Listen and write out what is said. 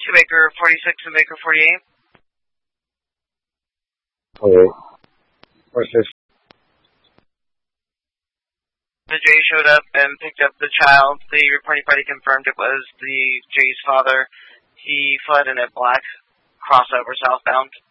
to Baker 46 and Baker 48. Okay. What's this? The J showed up and picked up the child. The reporting party confirmed it was the J's father. He fled in a black crossover southbound.